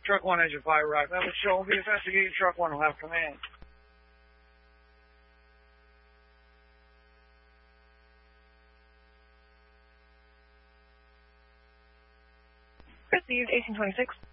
Truck 1, engine 5, rock. That was show. Be investigating. Truck 1 will have command. Received 1826.